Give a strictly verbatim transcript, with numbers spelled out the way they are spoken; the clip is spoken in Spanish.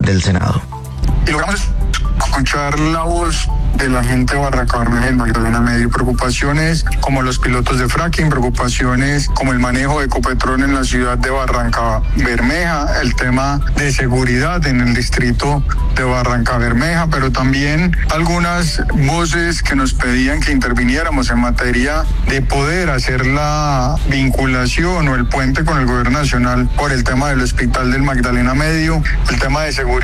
del Senado. Y logramos escuchar la voz de la gente de Barranca Bermeja y Magdalena Medio. Preocupaciones como los pilotos de fracking, preocupaciones como el manejo de Ecopetrol en la ciudad de Barranca Bermeja, el tema de seguridad en el distrito de Barranca Bermeja, pero también algunas voces que nos pedían que interviniéramos en materia de poder hacer la vinculación o el puente con el gobierno nacional por el tema del hospital del Magdalena Medio, el tema de seguridad